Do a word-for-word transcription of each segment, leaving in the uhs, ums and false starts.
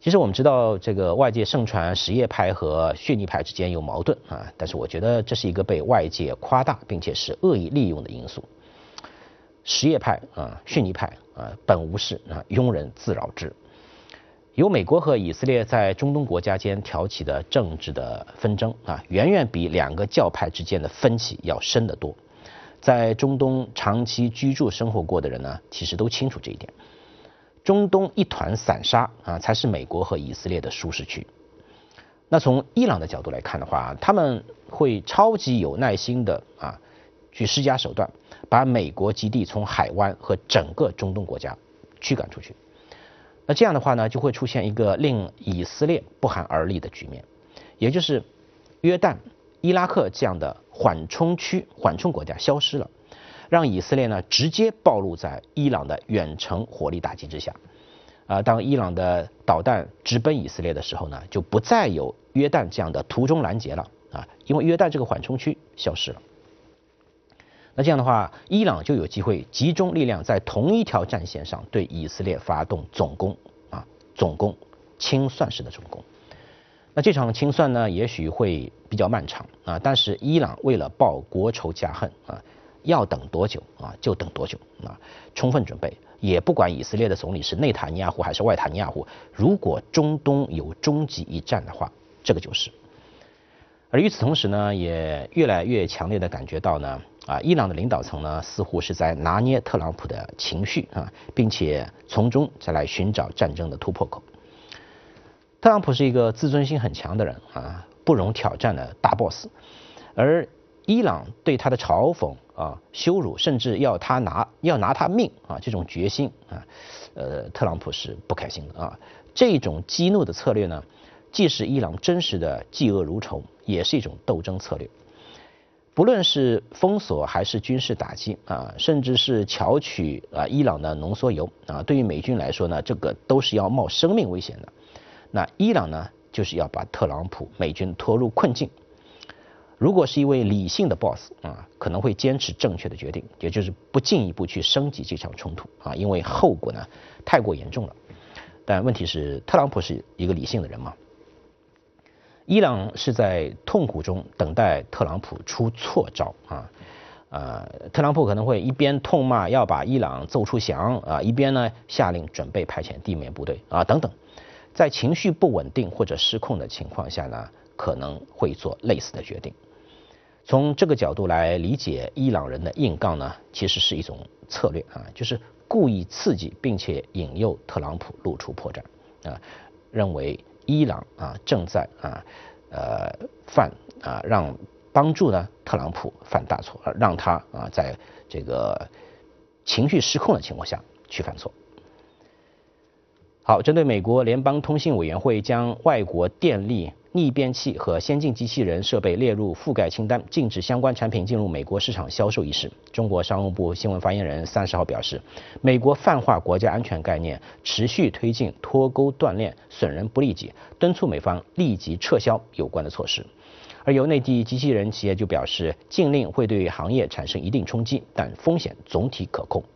其实我们知道，这个外界盛传什叶派和逊尼派之间有矛盾啊，但是我觉得这是一个被外界夸大并且是恶意利用的因素。什叶派啊、逊尼派啊，本无事啊，庸人自扰之。由美国和以色列在中东国家间挑起的政治的纷争啊，远远比两个教派之间的分歧要深得多。在中东长期居住生活过的人呢，其实都清楚这一点。中东一团散沙啊，才是美国和以色列的舒适区。那从伊朗的角度来看的话，他们会超级有耐心的啊，去施加手段，把美国基地从海湾和整个中东国家驱赶出去。那这样的话呢，就会出现一个令以色列不寒而栗的局面，也就是约旦、伊拉克这样的缓冲区、缓冲国家消失了。让以色列呢直接暴露在伊朗的远程火力打击之下，啊、呃，当伊朗的导弹直奔以色列的时候呢，就不再有约旦这样的途中拦截了啊，因为约旦这个缓冲区消失了。那这样的话，伊朗就有机会集中力量在同一条战线上对以色列发动总攻啊，总攻，清算式的总攻。那这场清算呢，也许会比较漫长啊，但是伊朗为了报国仇家恨啊。要等多久啊，就等多久啊！充分准备，也不管以色列的总理是内塔尼亚胡还是外塔尼亚胡。如果中东有终极一战的话，这个就是。而与此同时呢，也越来越强烈的感觉到呢，啊，伊朗的领导层呢，似乎是在拿捏特朗普的情绪啊，并且从中再来寻找战争的突破口。特朗普是一个自尊心很强的人啊，不容挑战的大 boss， 而伊朗对他的嘲讽啊、羞辱，甚至要他拿要拿他命啊，这种决心啊，呃，特朗普是不开心的啊。这种激怒的策略呢，既是伊朗真实的嫉恶如仇，也是一种斗争策略。不论是封锁还是军事打击啊，甚至是巧取啊伊朗的浓缩铀啊，对于美军来说呢，这个都是要冒生命危险的。那伊朗呢，就是要把特朗普美军拖入困境。如果是一位理性的 boss 啊，可能会坚持正确的决定，也就是不进一步去升级这场冲突啊，因为后果呢太过严重了。但问题是，特朗普是一个理性的人吗？伊朗是在痛苦中等待特朗普出错招啊，呃，特朗普可能会一边痛骂要把伊朗揍出翔啊，一边呢下令准备派遣地面部队啊等等，在情绪不稳定或者失控的情况下呢，可能会做类似的决定。从这个角度来理解伊朗人的硬杠呢，其实是一种策略啊，就是故意刺激并且引诱特朗普露出破绽啊，认为伊朗啊正在啊呃犯啊让帮助呢特朗普犯大错，让他啊在这个情绪失控的情况下去犯错。好，针对美国联邦通信委员会将外国电力、逆变器和先进机器人设备列入覆盖清单，禁止相关产品进入美国市场销售一事，中国商务部新闻发言人三十号表示，美国泛化国家安全概念，持续推进脱钩断链，损人不利己，敦促美方立即撤销有关的措施。而由内地机器人企业就表示，禁令会对行业产生一定冲击，但风险总体可控。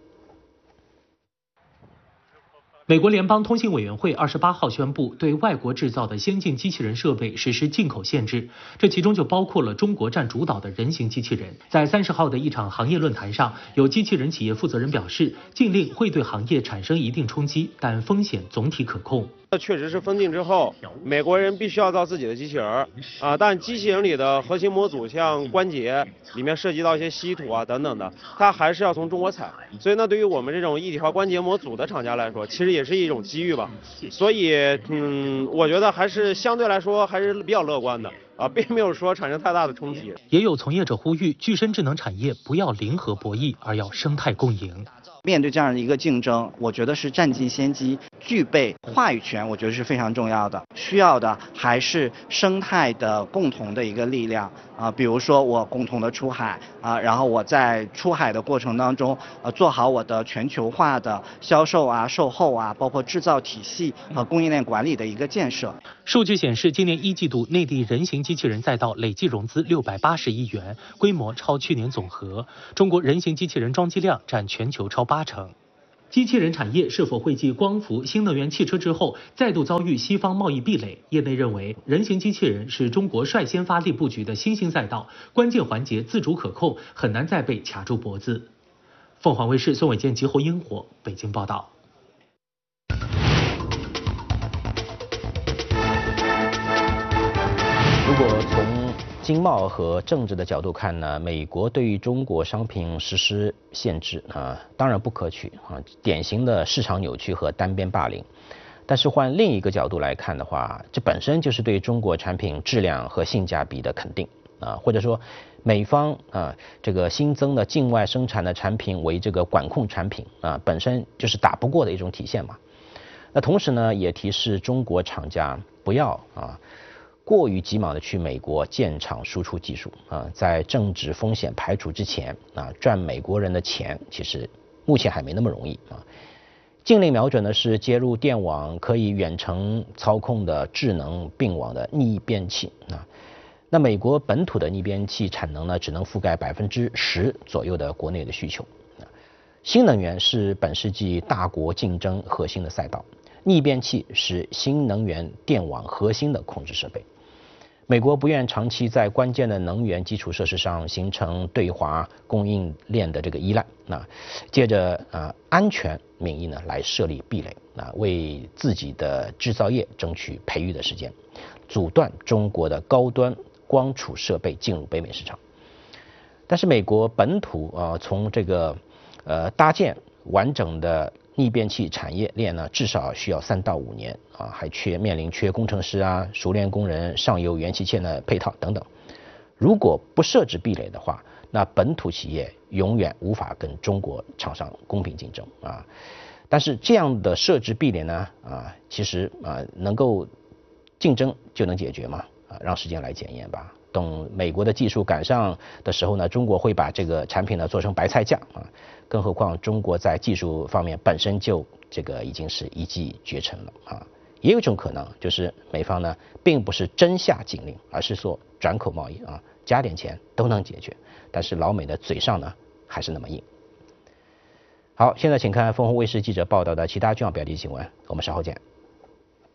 美国联邦通信委员会二十八号宣布，对外国制造的先进机器人设备实施进口限制，这其中就包括了中国占主导的人形机器人。在三十号的一场行业论坛上，有机器人企业负责人表示，禁令会对行业产生一定冲击，但风险总体可控。 这确实是封禁之后，美国人必须要造自己的机器人啊，但机器人里的核心模组，像关节里面涉及到一些稀土啊等等的，它还是要从中国采。所以呢，对于我们这种一体化关节模组的厂家来说，其实也是一种机遇吧。所以，嗯，我觉得还是相对来说还是比较乐观的啊，并没有说产生太大的冲击。 也有从业者呼吁，具身智能产业不要零和博弈，而要生态共赢。 面对这样的一个竞争，我觉得是占尽先机，具备话语权，我觉得是非常重要的。需要的还是生态的共同的一个力量啊，比如说我共同的出海啊，然后我在出海的过程当中，呃，做好我的全球化的销售啊、售后啊，包括制造体系和供应链管理的一个建设。 数据显示，今年一季度内地人形机器人赛道累计融资六百八十亿元，规模超去年总和。中国人形机器人装机量占全球超八成。 机器人产业是否会继光伏、新能源汽车之后再度遭遇西方贸易壁垒？业内认为，人形机器人是中国率先发力布局的新兴赛道，关键环节自主可控，很难再被卡住脖子。凤凰卫视宋伟健、吉侯英火北京报道。 如果从经贸和政治的角度看呢，美国对于中国商品实施限制啊，当然不可取啊，典型的市场扭曲和单边霸凌。但是换另一个角度来看的话，这本身就是对中国产品质量和性价比的肯定啊，或者说美方啊这个新增的境外生产的产品为这个管控产品啊，本身就是打不过的一种体现嘛。那同时呢，也提示中国厂家不要啊。过于急忙的去美国建厂输出技术啊，在政治风险排除之前啊，赚美国人的钱其实目前还没那么容易啊。禁令瞄准的是接入电网可以远程操控的智能并网的逆变器啊。那美国本土的逆变器产能呢，只能覆盖百分之十左右的国内的需求啊。新能源是本世纪大国竞争核心的赛道，逆变器是新能源电网核心的控制设备。美国不愿长期在关键的能源基础设施上形成对华供应链的这个依赖，那借着啊安全名义呢来设立壁垒，啊为自己的制造业争取培育的时间，阻断中国的高端光储设备进入北美市场。但是美国本土啊从这个呃搭建完整的逆变器产业链呢，至少需要三到五年啊，还缺面临缺工程师啊、熟练工人、上游元器件的配套等等。如果不设置壁垒的话，那本土企业永远无法跟中国厂商公平竞争啊。但是这样的设置壁垒呢啊，其实啊能够竞争就能解决吗？啊，让时间来检验吧。等美国的技术赶上的时候呢，中国会把这个产品呢做成白菜价啊。更何况中国在技术方面本身就这个已经是一骑绝尘了啊。也有一种可能就是美方呢并不是真下禁令，而是说转口贸易啊，加点钱都能解决。但是老美的嘴上呢还是那么硬。好，现在请看凤凰卫视记者报道的其他重要标题新闻，我们稍后见。